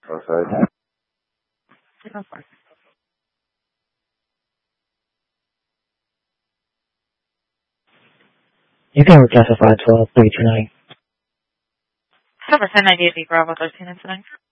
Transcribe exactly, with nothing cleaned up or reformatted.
Okay. Go for it. You can reclassify twelve three tonight. Cover ten ninety-eight Bravo thirteen incident.